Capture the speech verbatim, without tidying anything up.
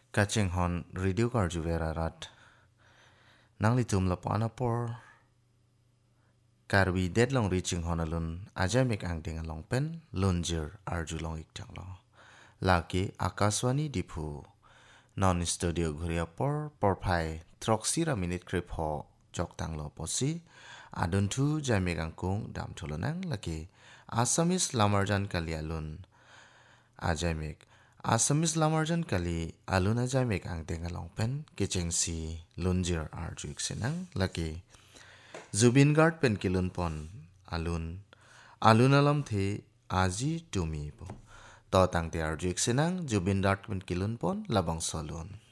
Kaching hon radio karju vera rat. Nang li tum la pana por. Karwi dead long reaching hon alun aja mek ang ding along pen lunjir arju long ik chang lo. Laki akaswani dipu. Non studio ghuria por por pai troksira minute krip ho jok tang lo posi. Adun tu jamek angkung dam tulunang laki Assamese lamarjan kali alun. Ajamek Assamese lamarjan kali alun ajamek ang ding along pen kicheng si lunjir arju ik sinang laki Zubin Guard pen kilun pon alun alun alam the aji tumi po to tang te arju ik sinang Zubin Guard pen kilun pon labang solun